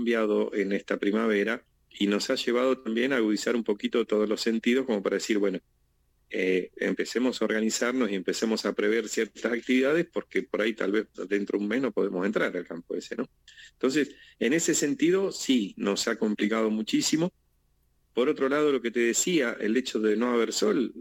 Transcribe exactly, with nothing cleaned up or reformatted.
cambiado en esta primavera y nos ha llevado también a agudizar un poquito todos los sentidos como para decir, bueno, eh, empecemos a organizarnos y empecemos a prever ciertas actividades porque por ahí tal vez dentro de un mes no podemos entrar al campo ese, ¿no? Entonces, en ese sentido, sí, nos ha complicado muchísimo. Por otro lado, lo que te decía, el hecho de no haber sol,